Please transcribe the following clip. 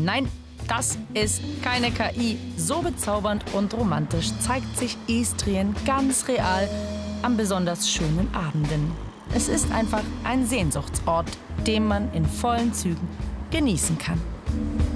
Nein, das ist keine KI. So bezaubernd und romantisch zeigt sich Istrien ganz real an besonders schönen Abenden. Es ist einfach ein Sehnsuchtsort, den man in vollen Zügen genießen kann.